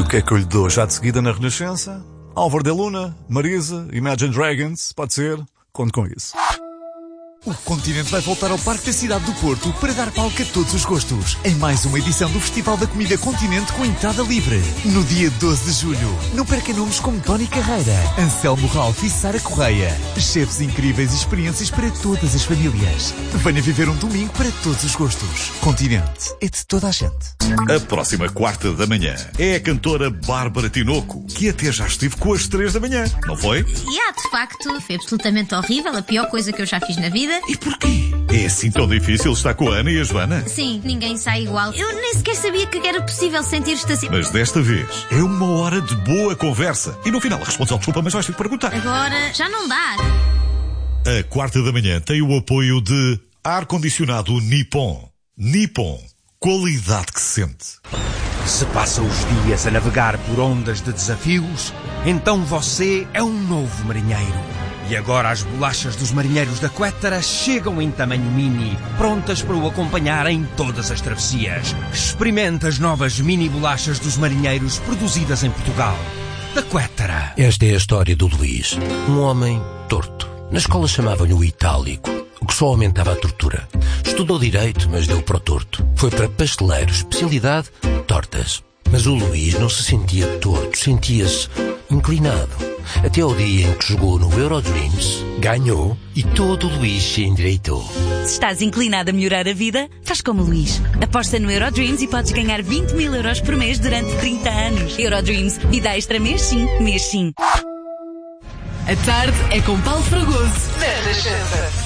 o que é que eu lhe dou já de seguida na Renascença? Álvaro de Luna, Marisa, Imagine Dragons, pode ser? Conto com isso. O Continente vai voltar ao Parque da Cidade do Porto para dar palco a todos os gostos, em mais uma edição do Festival da Comida Continente com entrada livre. No dia 12 de julho, não perca nomes como Tony Carreira, Anselmo Ralph e Sara Correia. Chefes incríveis e experiências para todas as famílias. Venha viver um domingo para todos os gostos. Continente é de toda a gente. A próxima quarta da manhã é a cantora Bárbara Tinoco, que até já esteve com as 3 da manhã, não foi? De facto, foi absolutamente horrível, a pior coisa que eu já fiz na vida. E porquê? É assim tão difícil estar com a Ana e a Joana? Sim, ninguém sai igual. Eu nem sequer sabia que era possível sentir-te assim. Mas desta vez é uma hora de boa conversa. E no final respondes ao desculpa, mas vais ter que perguntar. Agora já não dá. A quarta da manhã tem o apoio de ar-condicionado Nippon. Nippon. Qualidade que se sente. Se passa os dias a navegar por ondas de desafios, então você é um novo marinheiro. E agora as bolachas dos marinheiros da Quettara chegam em tamanho mini, prontas para o acompanhar em todas as travessias. Experimente as novas mini bolachas dos marinheiros produzidas em Portugal. Da Quettara. Esta é a história do Luís, um homem torto. Na escola chamavam-lhe o itálico, o que só aumentava a tortura. Estudou direito, mas deu para o torto. Foi para pasteleiro, especialidade, tortas. Mas o Luís não se sentia torto, sentia-se inclinado. Até ao dia em que jogou no Eurodreams, ganhou e todo o Luís se endireitou. Se estás inclinado a melhorar a vida, faz como o Luís. Aposta no Eurodreams e podes ganhar 20 mil euros por mês durante 30 anos. Eurodreams, vida extra mês sim, mês sim. A tarde é com Paulo Fragoso. Na Renascença.